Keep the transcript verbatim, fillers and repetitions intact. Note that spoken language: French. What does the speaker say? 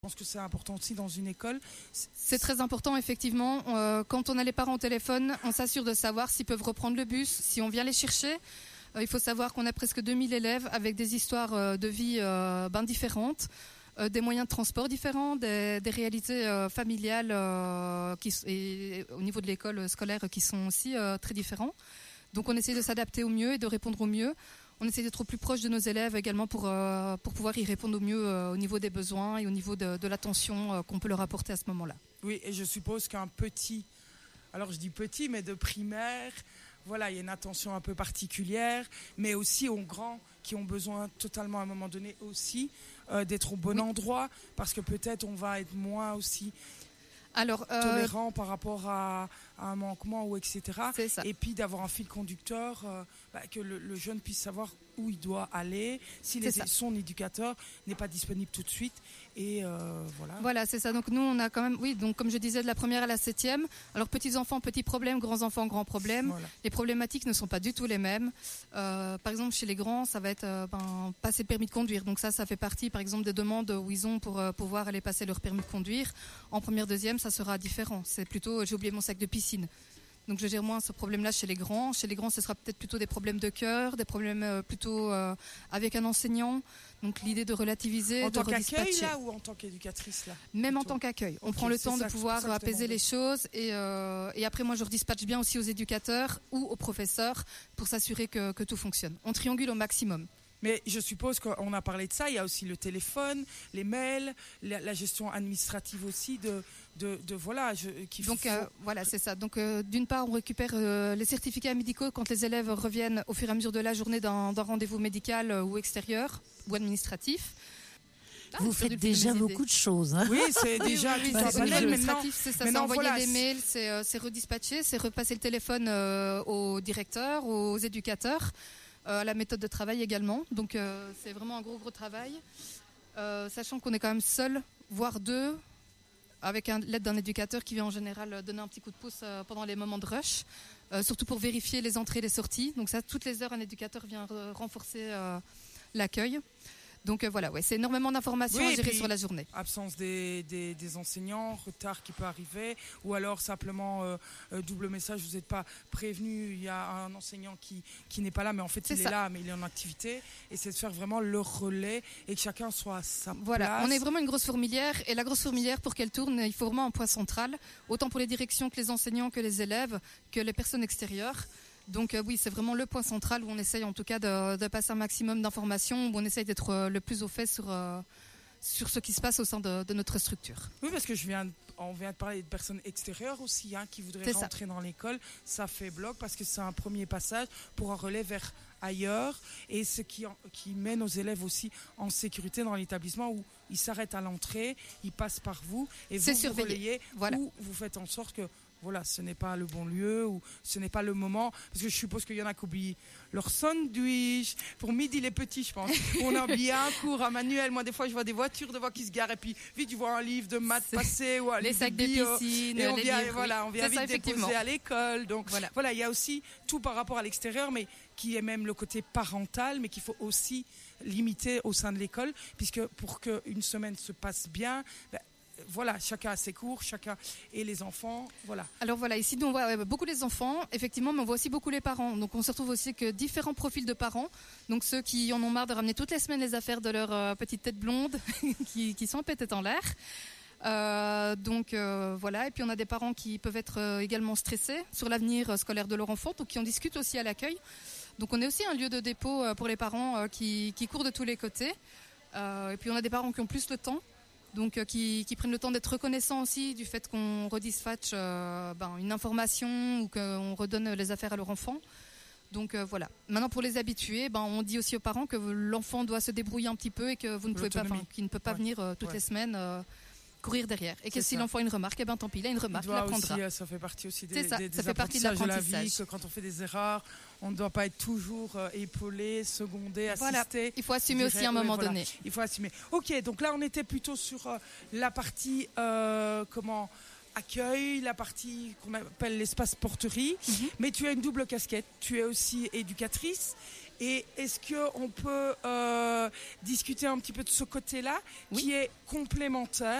Je pense que c'est important aussi dans une école. C'est très important, effectivement. Euh, quand on a les parents au téléphone, on s'assure de savoir s'ils peuvent reprendre le bus, si on vient les chercher. Euh, il faut savoir qu'on a presque deux mille élèves avec des histoires euh, de vie euh, ben différentes, euh, des moyens de transport différents, des, des réalités euh, familiales euh, qui, et au niveau de l'école scolaire qui sont aussi euh, très différents. Donc on essaie de s'adapter au mieux et de répondre au mieux. On essaie d'être au plus proche de nos élèves également pour, euh, pour pouvoir y répondre au mieux euh, au niveau des besoins et au niveau de, de l'attention euh, qu'on peut leur apporter à ce moment-là. Oui, et je suppose qu'un petit, alors je dis petit, mais de primaire, voilà, il y a une attention un peu particulière, mais aussi aux grands qui ont besoin totalement à un moment donné aussi euh, d'être au bon oui. endroit, parce que peut-être on va être moins aussi... Alors, euh, tolérant par rapport à, à un manquement ou et cetera. C'est ça. Et puis d'avoir un fil conducteur, euh, bah, que le, le jeune puisse savoir où il doit aller, si les, son éducateur n'est pas disponible tout de suite. Et euh, voilà. Voilà, c'est ça. Donc nous, on a quand même, oui, donc comme je disais, de la première à la septième. Alors petits enfants, petits problèmes, grands enfants, grands problèmes. Voilà. Les problématiques ne sont pas du tout les mêmes. Euh, par exemple, chez les grands, ça va être euh, ben, passer le permis de conduire. Donc ça, ça fait partie, par exemple, des demandes où ils ont pour euh, pouvoir aller passer leur permis de conduire. En première, deuxième, ça sera différent. C'est plutôt, j'ai oublié mon sac de piscine. Donc je gère moins ce problème-là chez les grands. Chez les grands, ce sera peut-être plutôt des problèmes de cœur, des problèmes euh, plutôt euh, avec un enseignant. Donc l'idée de relativiser, en de tant qu'accueil redispatcher. là ou en tant qu'éducatrice là? Même plutôt. En tant qu'accueil. On okay, prend le temps ça, de pouvoir apaiser les choses et, euh, et après moi je redispatche bien aussi aux éducateurs ou aux professeurs pour s'assurer que, que tout fonctionne. On triangule au maximum. Mais je suppose qu'on a parlé de ça, il y a aussi le téléphone, les mails, la, la gestion administrative aussi de, de, de voilà. Je, qui Donc faut... euh, voilà, c'est ça. Donc euh, d'une part, on récupère euh, les certificats médicaux quand les élèves reviennent au fur et à mesure de la journée d'un, d'un rendez-vous médical euh, ou extérieur ou administratif. Ah, vous faites déjà beaucoup de choses. Hein. Oui, c'est déjà oui, oui, tout c'est, un panel. Administratif, c'est ça, c'est envoyer voilà, des mails, c'est, euh, c'est redispatcher, c'est repasser le téléphone euh, aux directeurs, aux éducateurs. Euh, la méthode de travail également. Donc euh, c'est vraiment un gros gros travail. Euh, sachant qu'on est quand même seul, voire deux, avec un, l'aide d'un éducateur qui vient en général donner un petit coup de pouce euh, pendant les moments de rush, euh, surtout pour vérifier les entrées et les sorties. Donc ça, toutes les heures, un éducateur vient re- renforcer euh, l'accueil. Donc euh, voilà, ouais, c'est énormément d'informations oui, à gérer sur la journée. Absence des, des, des enseignants, retard qui peut arriver, ou alors simplement euh, euh, double message, vous n'êtes pas prévenu, il y a un enseignant qui, qui n'est pas là, mais en fait c'est il ça. est là, mais il est en activité, et c'est de faire vraiment le relais et que chacun soit à sa voilà, place. On est vraiment une grosse fourmilière, et la grosse fourmilière, pour qu'elle tourne, il faut vraiment un point central, autant pour les directions que les enseignants, que les élèves, que les personnes extérieures. Donc euh, oui, c'est vraiment le point central où on essaye en tout cas de, de passer un maximum d'informations, où on essaye d'être euh, le plus au fait sur, euh, sur ce qui se passe au sein de, de notre structure. Oui, parce que je viens, on vient de parler de personnes extérieures aussi, hein, qui voudraient c'est rentrer ça. dans l'école. Ça fait bloc parce que c'est un premier passage pour un relais vers ailleurs, et ce qui, qui met nos élèves aussi en sécurité dans l'établissement, où ils s'arrêtent à l'entrée, ils passent par vous, et vous, vous relayez, voilà. ou vous faites en sorte que voilà, ce n'est pas le bon lieu ou ce n'est pas le moment. Parce que je suppose qu'il y en a qui oublient leur sandwich. Pour midi, les petits, je pense. On a oublié un cours à manuel. Moi, des fois, je vois des voitures devant qui se garent et puis vite, je vois un livre de maths passer ou un les livre sacs de bio. De piscine, et on les vient, livres, voilà, on vient vite ça, déposer à l'école. Donc voilà. voilà, il y a aussi tout par rapport à l'extérieur, mais qui est même le côté parental, mais qu'il faut aussi limiter au sein de l'école, puisque pour qu'une semaine se passe bien, ben, voilà, chacun a ses cours, chacun et les enfants, voilà. Alors voilà, ici nous on voit beaucoup les enfants, effectivement, mais on voit aussi beaucoup les parents. Donc on se retrouve aussi que différents profils de parents. Donc ceux qui en ont marre de ramener toutes les semaines les affaires de leur euh, petite tête blonde, qui, qui sont un peu tête en l'air. Euh, donc euh, voilà, et puis on a des parents qui peuvent être euh, également stressés sur l'avenir scolaire de leur enfant, donc qui en discutent aussi à l'accueil. Donc on est aussi un lieu de dépôt euh, pour les parents euh, qui, qui courent de tous les côtés. Euh, et puis on a des parents qui ont plus le temps. Donc euh, qui, qui prennent le temps d'être reconnaissants aussi du fait qu'on redispatche euh, ben, une information ou qu'on redonne les affaires à leur enfant. Donc euh, voilà. Maintenant pour les habitués, ben, on dit aussi aux parents que l'enfant doit se débrouiller un petit peu et que vous ne pouvez pas, qu'il ne peut pas ouais. venir euh, toutes ouais. les semaines euh, courir derrière. Et que c'est si ça. L'enfant a une remarque, eh ben tant pis, il a une remarque, il l'apprendra. Aussi, ça fait partie aussi des, ça, des, des ça fait partie de l'apprentissage. De la vie, que quand on fait des erreurs, on ne doit pas être toujours euh, épaulé, secondé, assisté. Voilà. Il faut assumer dirais, aussi à un moment oui, voilà. donné. Il faut assumer. Ok, donc là on était plutôt sur euh, la partie euh, comment accueil, la partie qu'on appelle l'espace porterie. Mm-hmm. Mais tu as une double casquette. Tu es aussi éducatrice. Et est-ce qu'on peut euh, discuter un petit peu de ce côté-là, oui. qui est complémentaire